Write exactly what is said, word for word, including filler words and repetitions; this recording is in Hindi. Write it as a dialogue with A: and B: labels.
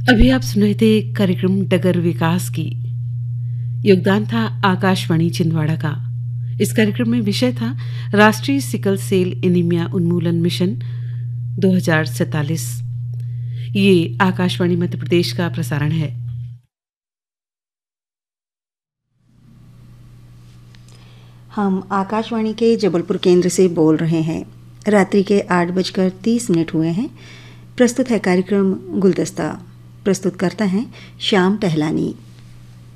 A: अभी आप सुन रहे थे कार्यक्रम डगर विकास की। योगदान था आकाशवाणी छिंदवाड़ा का। इस कार्यक्रम में विषय था राष्ट्रीय सिकल सेल एनीमिया उन्मूलन मिशन दो हज़ार सैंतालीस। ये आकाशवाणी मध्य प्रदेश का प्रसारण है।
B: हम आकाशवाणी के जबलपुर केंद्र से बोल रहे हैं। रात्रि के आठ बजकर तीस मिनट हुए हैं। प्रस्तुत है कार्यक्रम गुलदस्ता। प्रस्तुत करता है श्याम टहलानी।